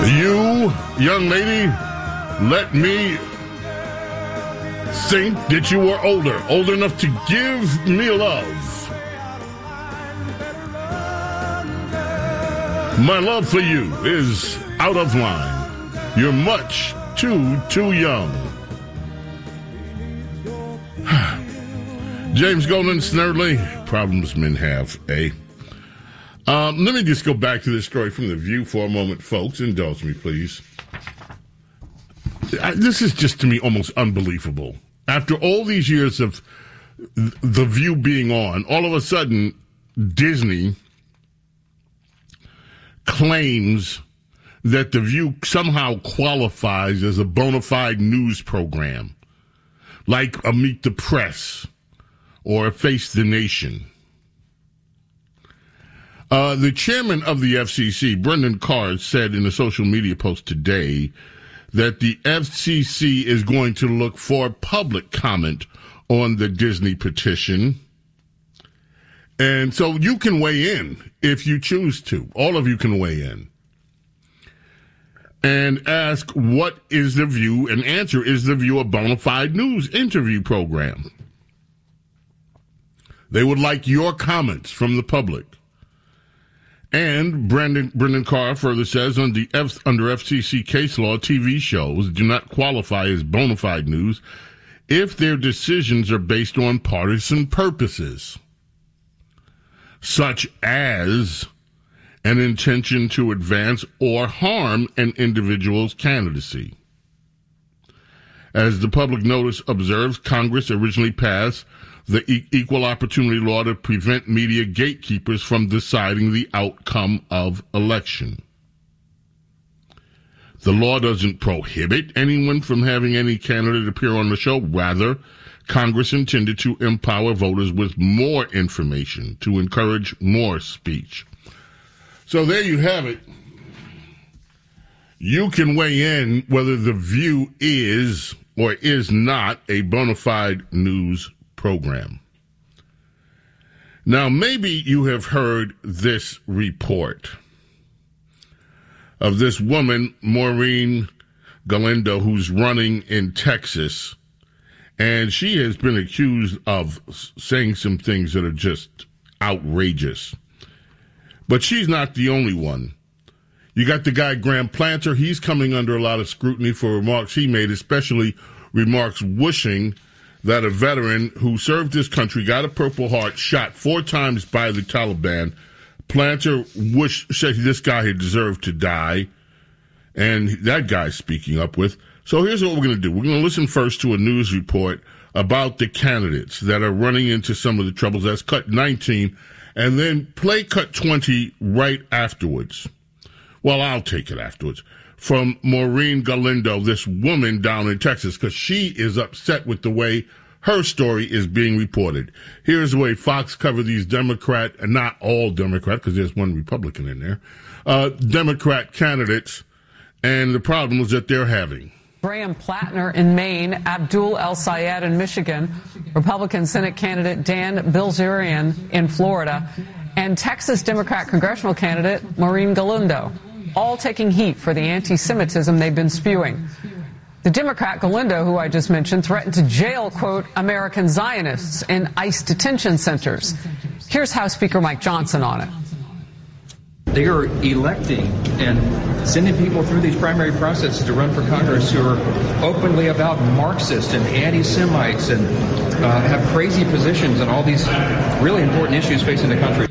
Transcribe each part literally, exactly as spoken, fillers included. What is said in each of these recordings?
You, young lady, let me think that you were older, old enough to give me love. My love for you is out of line. You're much too, too young. James Golden, Snerdley, problems men have, eh? Um, let me just go back to this story from The View for a moment, folks. Indulge me, please. I, this is just, to me, almost unbelievable. After all these years of The View being on, all of a sudden, Disney claims that The View somehow qualifies as a bona fide news program, like a Meet the Press or a Face the Nation. Uh, the chairman of the F C C, Brendan Carr, said in a social media post today that the F C C is going to look for public comment on the Disney petition. And so you can weigh in if you choose to. All of you can weigh in. And ask, what is The View? And answer, is The View a bona fide news interview program? They would like your comments from the public. And Brandon, Brendan Carr further says, under, F, under F C C case law, T V shows do not qualify as bona fide news if their decisions are based on partisan purposes, such as an intention to advance or harm an individual's candidacy. As the public notice observes, Congress originally passed the e- Equal Opportunity Law to prevent media gatekeepers from deciding the outcome of election. The law doesn't prohibit anyone from having any candidate appear on the show. Rather, Congress intended to empower voters with more information to encourage more speech. So there you have it. You can weigh in whether The View is or is not a bona fide news program. Now, maybe you have heard this report of this woman, Maureen Galindo, who's running in Texas, and she has been accused of saying some things that are just outrageous. But she's not the only one. You got the guy, Graham Planter. He's coming under a lot of scrutiny for remarks he made, especially remarks wishing that a veteran who served his country, got a Purple Heart, shot four times by the Taliban. Planter wished, said this guy had deserved to die, and that guy's speaking up with. So here's what we're going to do. We're going to listen first to a news report about the candidates that are running into some of the troubles. That's cut nineteen, and then play cut twenty right afterwards. Well, I'll take it afterwards. From Maureen Galindo, this woman down in Texas, because she is upset with the way her story is being reported. Here's the way Fox covered these Democrat, and not all Democrat, because there's one Republican in there, uh, Democrat candidates, and the problems that they're having. Graham Plattner in Maine, Abdul El-Sayed in Michigan, Republican Senate candidate Dan Bilzerian in Florida, and Texas Democrat congressional candidate Maureen Galindo, all taking heat for the anti-Semitism they've been spewing. The Democrat Galindo, who I just mentioned, threatened to jail, quote, American Zionists in ICE detention centers. Here's House Speaker Mike Johnson on it. They are electing and sending people through these primary processes to run for Congress who are openly about Marxists and anti-Semites and uh, have crazy positions on all these really important issues facing the country.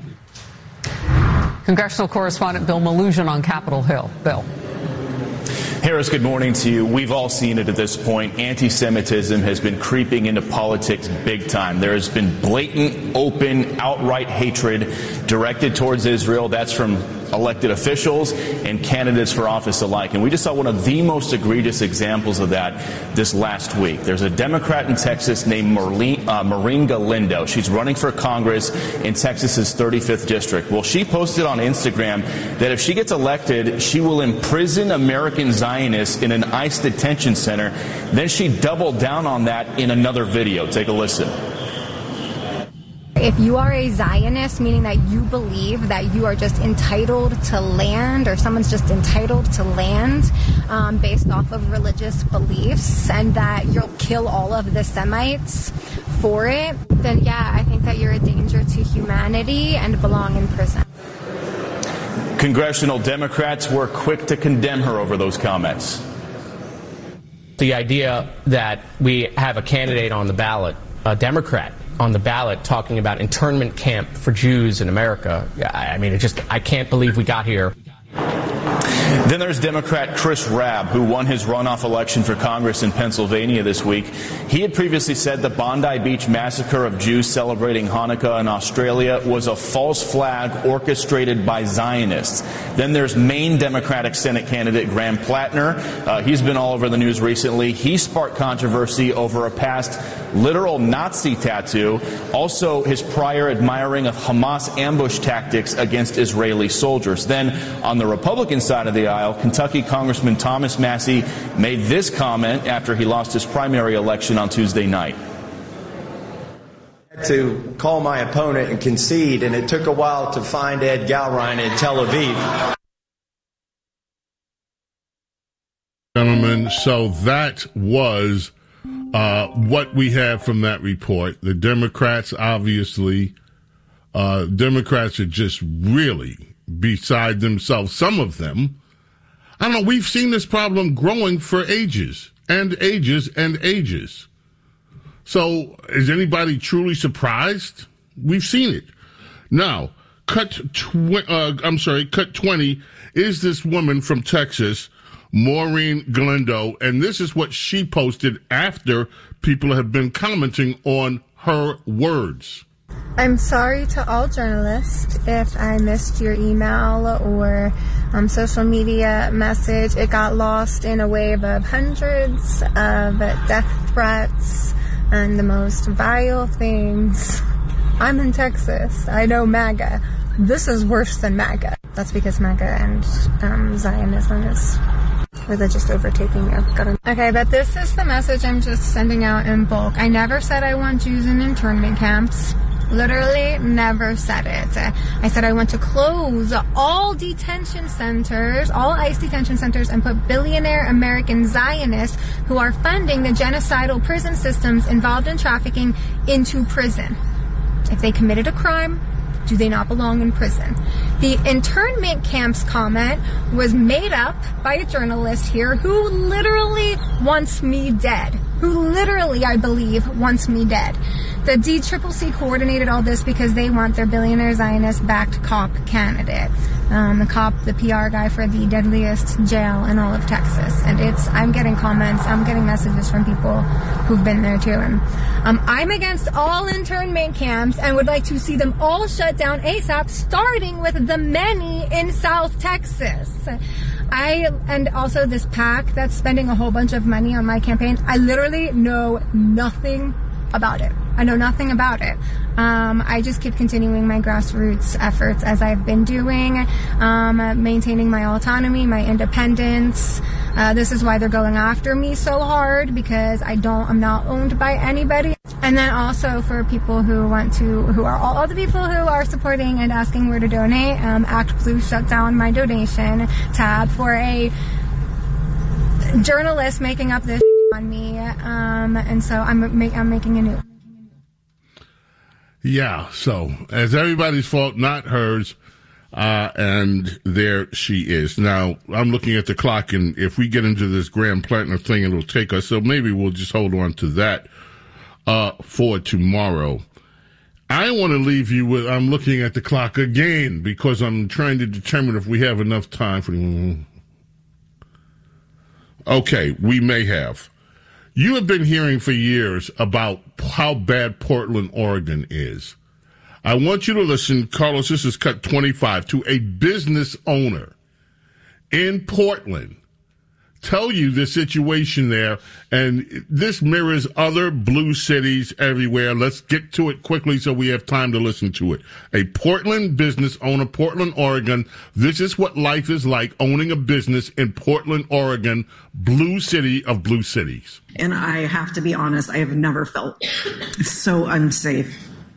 Congressional correspondent Bill Malugin on Capitol Hill. Bill. Harris, good morning to you. We've all seen it at this point. Anti-Semitism has been creeping into politics big time. There has been blatant, open, outright hatred directed towards Israel. That's from elected officials and candidates for office alike. And we just saw one of the most egregious examples of that this last week. There's a Democrat in Texas named Maureen, uh, Maureen Galindo. She's running for Congress in Texas's thirty-fifth district. Well, she posted on Instagram that if she gets elected, she will imprison American Zionists in an ICE detention center. Then she doubled down on that in another video. Take a listen. If you are a Zionist, meaning that you believe that you are just entitled to land, or someone's just entitled to land um, based off of religious beliefs, and that you'll kill all of the Semites for it, then yeah, I think that you're a danger to humanity and belong in prison. Congressional Democrats were quick to condemn her over those comments. The idea that we have a candidate on the ballot, a Democrat on the ballot, talking about internment camp for Jews in America, I mean, it just, I can't believe we got here. Then there's Democrat Chris Rabb, who won his runoff election for Congress in Pennsylvania this week. He had previously said the Bondi Beach massacre of Jews celebrating Hanukkah in Australia was a false flag orchestrated by Zionists. Then there's Maine Democratic Senate candidate Graham Plattner. Uh, he's been all over the news recently. He sparked controversy over a past literal Nazi tattoo, also his prior admiring of Hamas ambush tactics against Israeli soldiers. Then on the Republican side of the aisle, Kentucky Congressman Thomas Massie made this comment after he lost his primary election on Tuesday night. To call my opponent and concede, and it took a while to find Ed Galrein in Tel Aviv. Gentlemen, so that was uh, what we have from that report. The Democrats, obviously, uh, Democrats are just really beside themselves. Some of them, I don't know, we've seen this problem growing for ages and ages and ages. So is anybody truly surprised? We've seen it. Now, cut tw- uh, I'm sorry, cut twenty is this woman from Texas, Maureen Galindo, and this is what she posted after people have been commenting on her words. I'm sorry to all journalists if I missed your email or um, social media message. It got lost in a wave of hundreds of death threats and the most vile things. I'm in Texas. I know MAGA. This is worse than MAGA. That's because MAGA and um, Zionism is religious overtaking of government. Okay, but this is the message I'm just sending out in bulk. I never said I want Jews in internment camps. Literally never said it. I said I want to close all detention centers, all ICE detention centers, and put billionaire American Zionists who are funding the genocidal prison systems involved in trafficking into prison. If they committed a crime, do they not belong in prison? The internment camps comment was made up by a journalist here who literally wants me dead. Who literally, I believe, wants me dead. The D C C C coordinated all this because they want their billionaire Zionist-backed cop candidate. Um, the cop, the P R guy for the deadliest jail in all of Texas. And it's, I'm getting comments, I'm getting messages from people who've been there too. And um, I'm against all internment camps and would like to see them all shut down ASAP, starting with the many in South Texas. I, and also this PAC that's spending a whole bunch of money on my campaign, I literally know nothing about it. I know nothing about it. Um, I just keep continuing my grassroots efforts as I've been doing, um, maintaining my autonomy, my independence. Uh, this is why they're going after me so hard, because I don't, I'm not owned by anybody. And then also for people who want to, who are all, all the people who are supporting and asking where to donate, um, Act Blue shut down my donation tab for a journalist making up this on me. Um, and so I'm, make, I'm making a new. Yeah, so as everybody's fault, not hers, uh, and there she is. Now, I'm looking at the clock, and if we get into this Graham Plattner thing, it'll take us, so maybe we'll just hold on to that uh, for tomorrow. I want to leave you with, I'm looking at the clock again, because I'm trying to determine if we have enough time for the... Okay, we may have. You have been hearing for years about how bad Portland, Oregon is. I want you to listen, Carlos, this is cut twenty-five, to a business owner in Portland tell you the situation there, and this mirrors other blue cities everywhere. Let's get to it quickly so we have time to listen to it. A Portland business owner, Portland, Oregon. This is what life is like owning a business in Portland, Oregon, blue city of blue cities. And I have to be honest, I have never felt so unsafe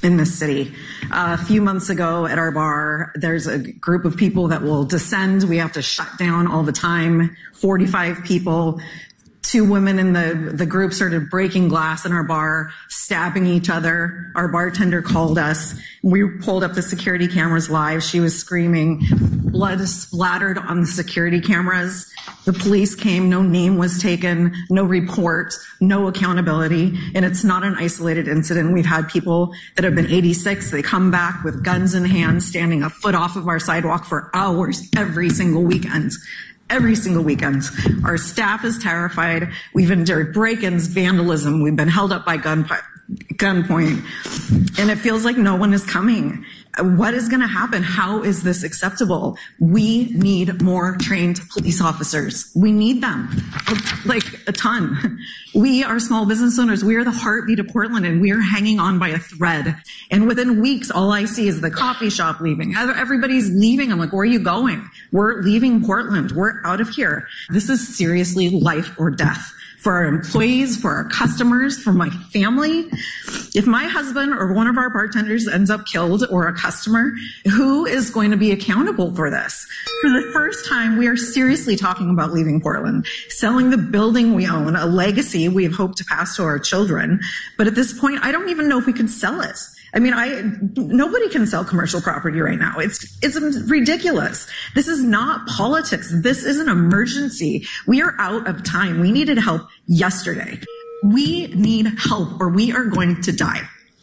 in this city. Uh, a few months ago at our bar, there's a group of people that will descend. We have to shut down all the time. forty-five people. Two women in the, the group started breaking glass in our bar, stabbing each other. Our bartender called us. We pulled up the security cameras live. She was screaming. Blood splattered on the security cameras. The police came. No name was taken. No report. No accountability. And it's not an isolated incident. We've had people that have been eighty-six. They come back with guns in hand, standing a foot off of our sidewalk for hours every single weekend. Every single weekend. Our staff is terrified. We've endured break-ins, vandalism. We've been held up by gun, gunpoint. And it feels like no one is coming. What is going to happen? How is this acceptable? We need more trained police officers. We need them. Like a ton. We are small business owners. We are the heartbeat of Portland, and we are hanging on by a thread. And within weeks, all I see is the coffee shop leaving. Everybody's leaving. I'm like, where are you going? We're leaving Portland. We're out of here. This is seriously life or death. For our employees, for our customers, for my family. If my husband or one of our bartenders ends up killed, or a customer, who is going to be accountable for this? For the first time, we are seriously talking about leaving Portland, selling the building we own, a legacy we have hoped to pass to our children. But at this point, I don't even know if we can sell it. I mean, I, nobody can sell commercial property right now. It's, it's ridiculous. This is not politics. This is an emergency. We are out of time. We needed help yesterday. We need help or we are going to die.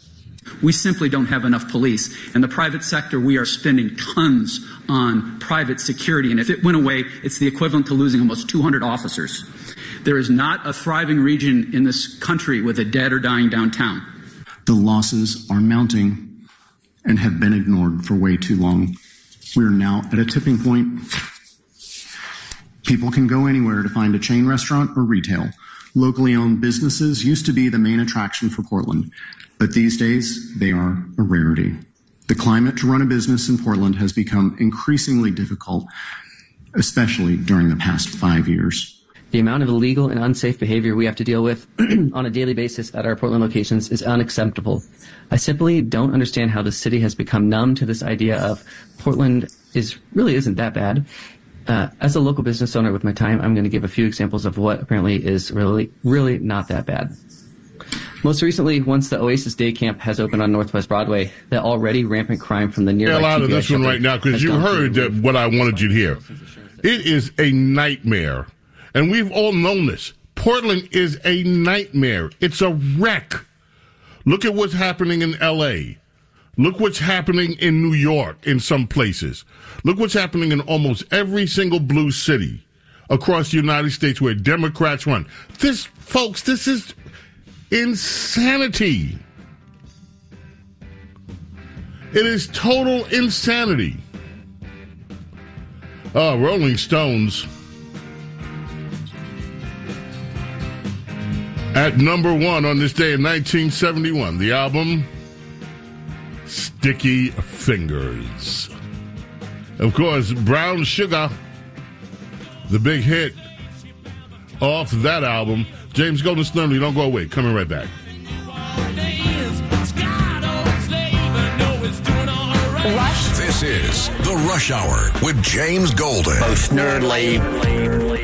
We simply don't have enough police. In the private sector, we are spending tons on private security. And if it went away, it's the equivalent to losing almost two hundred officers. There is not a thriving region in this country with a dead or dying downtown. The losses are mounting and have been ignored for way too long. We are now at a tipping point. People can go anywhere to find a chain restaurant or retail. Locally owned businesses used to be the main attraction for Portland, but these days they are a rarity. The climate to run a business in Portland has become increasingly difficult, especially during the past five years. The amount of illegal and unsafe behavior we have to deal with on a daily basis at our Portland locations is unacceptable. I simply don't understand how the city has become numb to this idea of Portland is really isn't that bad. Uh, as a local business owner with my time, I'm going to give a few examples of what apparently is really, really not that bad. Most recently, once the Oasis Day Camp has opened on Northwest Broadway, the already rampant crime from the nearby Get out of this one right now, because you heard that what I wanted you to hear. It is a nightmare. And we've all known this. Portland is a nightmare. It's a wreck. Look at what's happening in L A. Look what's happening in New York in some places. Look what's happening in almost every single blue city across the United States where Democrats run. This, folks, this is insanity. It is total insanity. Oh, Rolling Stones. At number one on this day in nineteen seventy-one, the album Sticky Fingers. Of course, Brown Sugar, the big hit off that album. James Golden Snurley, don't go away. Coming right back. Rush. This is The Rush Hour with James Golden. Both Snurley.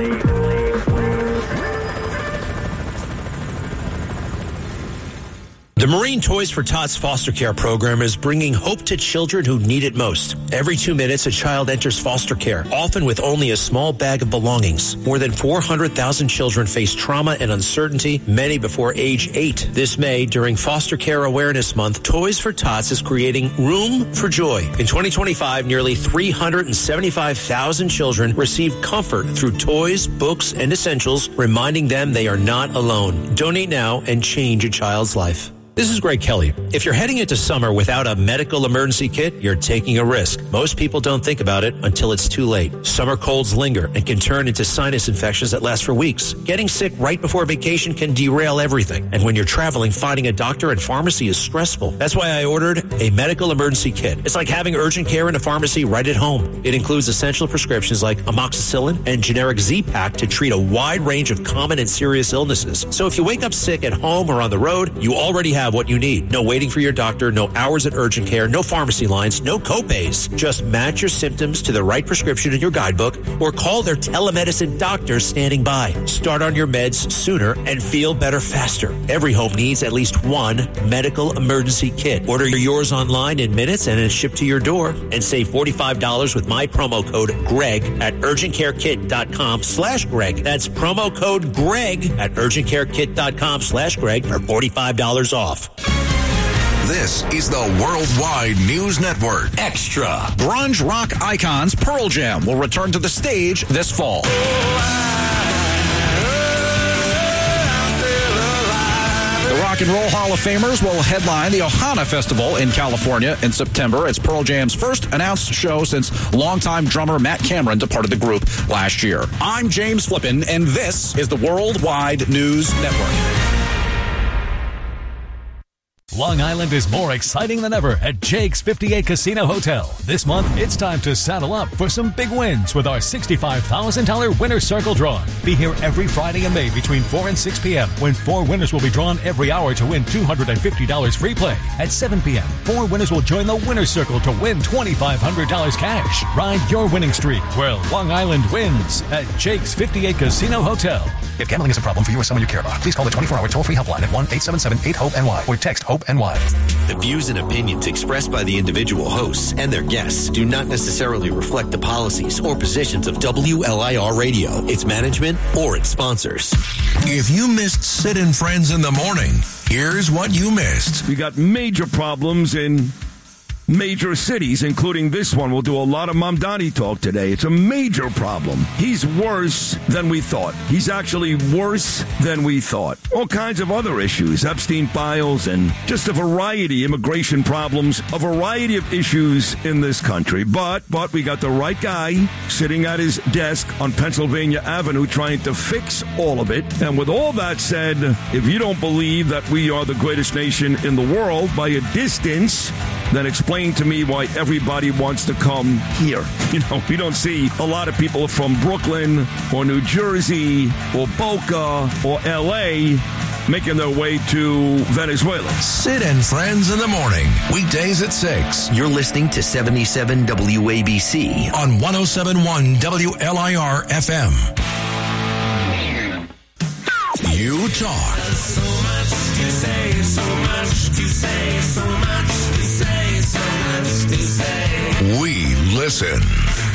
The Marine Toys for Tots foster care program is bringing hope to children who need it most. Every two minutes, a child enters foster care, often with only a small bag of belongings. More than four hundred thousand children face trauma and uncertainty, many before age eight. This May, during Foster Care Awareness Month, Toys for Tots is creating Room for Joy. In twenty twenty-five, nearly three hundred seventy-five thousand children received comfort through toys, books, and essentials, reminding them they are not alone. Donate now and change a child's life. This is Greg Kelly. If you're heading into summer without a medical emergency kit, you're taking a risk. Most people don't think about it until it's too late. Summer colds linger and can turn into sinus infections that last for weeks. Getting sick right before vacation can derail everything. And when you're traveling, finding a doctor and pharmacy is stressful. That's why I ordered a medical emergency kit. It's like having urgent care in a pharmacy right at home. It includes essential prescriptions like amoxicillin and generic Z-Pak to treat a wide range of common and serious illnesses. So if you wake up sick at home or on the road, you already have have what you need. No waiting for your doctor, no hours at urgent care, no pharmacy lines, no copays. Just match your symptoms to the right prescription in your guidebook or call their telemedicine doctors standing by. Start on your meds sooner and feel better faster. Every home needs at least one medical emergency kit. Order yours online in minutes and it's shipped to your door. And save forty-five dollars with my promo code GREG at urgentcarekit.com slash Greg. That's promo code GREG at urgentcarekit.com slash Greg for forty-five dollars off. This is the Worldwide News Network. Extra. Grunge rock icons Pearl Jam will return to the stage this fall. The Rock and Roll Hall of Famers will headline the Ohana Festival in California in September. It's Pearl Jam's first announced show since longtime drummer Matt Cameron departed the group last year. I'm James Flippin, and this is the Worldwide News Network. Long Island is more exciting than ever at Jake's fifty-eight Casino Hotel. This month, it's time to saddle up for some big wins with our sixty-five thousand dollars Winner's Circle drawing. Be here every Friday in May between four and six p.m. when four winners will be drawn every hour to win two hundred fifty dollars free play. At seven p.m., four winners will join the Winner's Circle to win twenty-five hundred dollars cash. Ride your winning streak where Long Island wins at Jake's fifty-eight Casino Hotel. If gambling is a problem for you or someone you care about, please call the twenty-four hour toll-free helpline at one eight seven seven eight hope N Y or text HOPE-N Y. The views and opinions expressed by the individual hosts and their guests do not necessarily reflect the policies or positions of W L I R Radio, its management, or its sponsors. If you missed Sid and Friends in the Morning, here's what you missed. We got major problems in major cities, including this one. We'll do a lot of Mamdani talk today. It's a major problem. He's worse than we thought. He's actually worse than we thought. All kinds of other issues, Epstein files, and just a variety of immigration problems, a variety of issues in this country. But, but we got the right guy sitting at his desk on Pennsylvania Avenue trying to fix all of it. And with all that said, if you don't believe that we are the greatest nation in the world by a distance, then explain to me why everybody wants to come here. You know, we don't see a lot of people from Brooklyn or New Jersey or Boca or L A making their way to Venezuela. Sid and Friends in the Morning, weekdays at six. You're listening to seventy-seven W A B C on one oh seven point one W L I R F M. You talk. So much to say, so much to say, so much to say, so much to say. We listen.